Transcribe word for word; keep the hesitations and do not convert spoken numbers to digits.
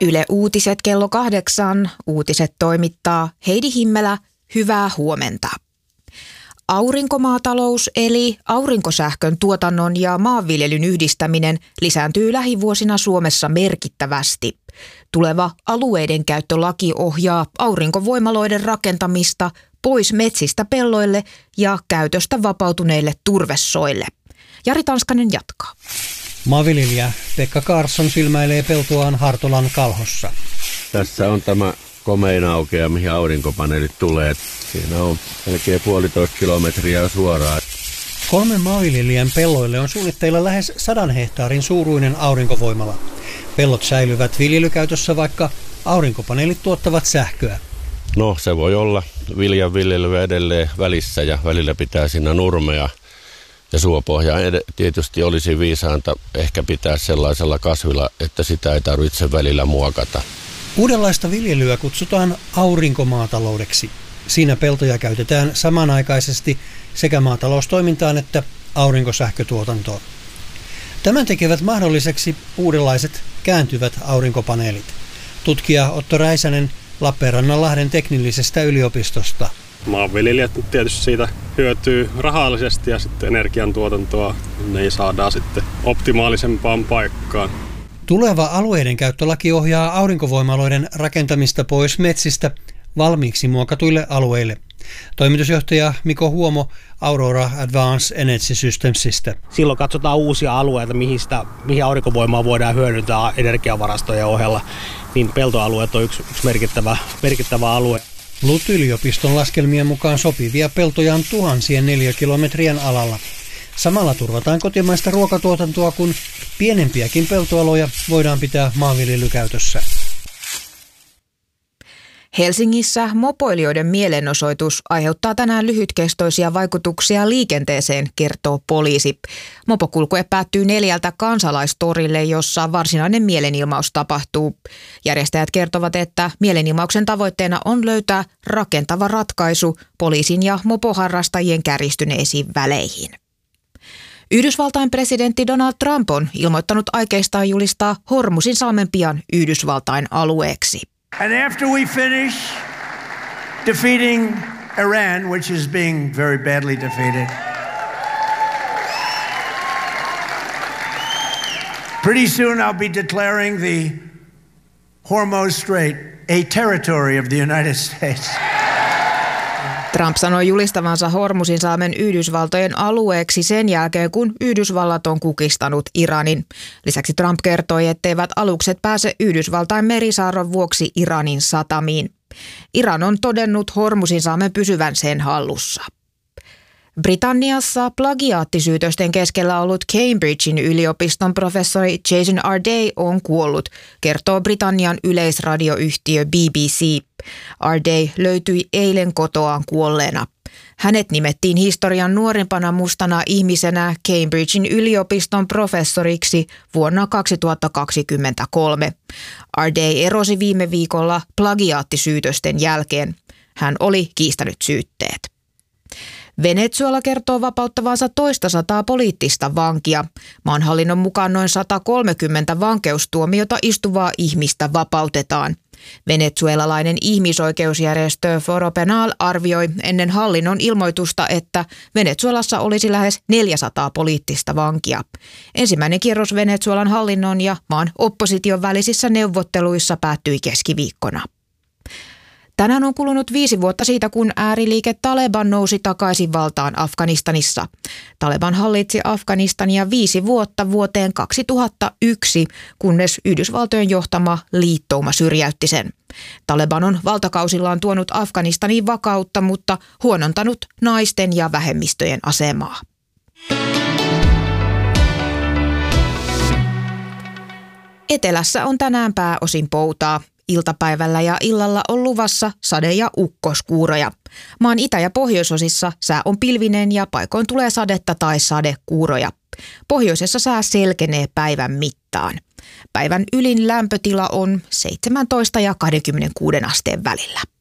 Yle Uutiset kello kahdeksan. Uutiset toimittaa Heidi Himmelä. Hyvää huomenta. Aurinkomaatalous eli aurinkosähkön tuotannon ja maanviljelyn yhdistäminen lisääntyy lähivuosina Suomessa merkittävästi. Tuleva alueiden käyttölaki ohjaa aurinkovoimaloiden rakentamista pois metsistä pelloille ja käytöstä vapautuneille turvesoille. Jari Tanskanen jatkaa. Maanviljelijä Pekka Karsson silmäilee peltoaan Hartolan Kalhossa. Tässä on tämä komein aukea, mihin aurinkopaneelit tulee. Siinä on melkein puolitoista kilometriä suoraan. Kolmen maanviljelijän pelloille on suunnitteilla lähes sadan hehtaarin suuruinen aurinkovoimala. Pellot säilyvät viljelykäytössä, vaikka aurinkopaneelit tuottavat sähköä. No, se voi olla viljan viljelyä edelleen välissä ja välillä pitää siinä nurmea. Ja suopohja tietysti olisi viisaanta ehkä pitää sellaisella kasvilla, että sitä ei tarvitse välillä muokata. Uudenlaista viljelyä kutsutaan aurinkomaataloudeksi. Siinä peltoja käytetään samanaikaisesti sekä maataloustoimintaan että aurinkosähkötuotantoon. Tämän tekevät mahdolliseksi uudenlaiset kääntyvät aurinkopaneelit. Tutkija Otto Räisänen Lappeenrannanlahden teknillisestä yliopistosta. Maanviljelijät tietysti siitä hyötyy rahallisesti ja sitten energiantuotantoa ne saadaan sitten optimaalisempaan paikkaan. Tuleva alueiden käyttölaki ohjaa aurinkovoimaloiden rakentamista pois metsistä valmiiksi muokatuille alueille. Toimitusjohtaja Mikko Huomo Aurora Advanced Energy Systemsistä. Silloin katsotaan uusia alueita, mihin, sitä, mihin aurinkovoimaa voidaan hyödyntää energiavarastojen ohella. Niin peltoalueet on yksi, yksi merkittävä, merkittävä alue. L U T-yliopiston laskelmien mukaan sopivia peltoja on tuhansien neliökilometrien alalla. Samalla turvataan kotimaista ruokatuotantoa, kun pienempiäkin peltoaloja voidaan pitää maanviljelykäytössä. Helsingissä mopoilijoiden mielenosoitus aiheuttaa tänään lyhytkestoisia vaikutuksia liikenteeseen, kertoo poliisi. Mopokulkue päättyy neljältä kansalaistorille, jossa varsinainen mielenilmaus tapahtuu. Järjestäjät kertovat, että mielenilmauksen tavoitteena on löytää rakentava ratkaisu poliisin ja mopoharrastajien kärjistyneisiin väleihin. Yhdysvaltain presidentti Donald Trump on ilmoittanut aikeistaan julistaa Hormuzinsalmen pian Yhdysvaltain alueeksi. And after we finish defeating Iran, which is being very badly defeated, pretty soon I'll be declaring the Hormuz Strait a territory of the United States. Trump sanoi julistavansa Hormuzinsalmen Yhdysvaltojen alueeksi sen jälkeen, kun Yhdysvallat on kukistanut Iranin. Lisäksi Trump kertoi, etteivät alukset pääse Yhdysvaltain merisaarron vuoksi Iranin satamiin. Iran on todennut Hormuzinsalmen pysyvän sen hallussa. Britanniassa plagiaattisyytösten keskellä ollut Cambridgein yliopiston professori Jason Arday on kuollut, kertoo Britannian yleisradioyhtiö B B C. Arday löytyi eilen kotoaan kuolleena. Hänet nimettiin historian nuorimpana mustana ihmisenä Cambridgein yliopiston professoriksi vuonna kaksituhattakaksikymmentäkolme. Arday erosi viime viikolla plagiaattisyytösten jälkeen. Hän oli kiistänyt syytteet. Venezuela kertoo vapauttavansa toista sataa poliittista vankia. Maanhallinnon mukaan noin sata kolmekymmentä vankeustuomiota istuvaa ihmistä vapautetaan. Venezuelalainen ihmisoikeusjärjestö Foro Penal arvioi ennen hallinnon ilmoitusta, että Venezuelassa olisi lähes neljäsataa poliittista vankia. Ensimmäinen kierros Venezuelan hallinnon ja maan opposition välisissä neuvotteluissa päättyi keskiviikkona. Tänään on kulunut viisi vuotta siitä, kun ääriliike Taleban nousi takaisin valtaan Afganistanissa. Taleban hallitsi Afganistania viisi vuotta vuoteen kaksituhattayksi, kunnes Yhdysvaltojen johtama liittouma syrjäytti sen. Taleban on valtakausillaan tuonut Afganistaniin vakautta, mutta huonontanut naisten ja vähemmistöjen asemaa. Etelässä on tänään pääosin poutaa. Iltapäivällä ja illalla on luvassa sade- ja ukkoskuuroja. Maan itä- ja pohjoisosissa sää on pilvinen ja paikoin tulee sadetta tai sadekuuroja. Pohjoisessa sää selkenee päivän mittaan. Päivän ylin lämpötila on seitsemäntoista ja kaksikymmentäkuusi asteen välillä.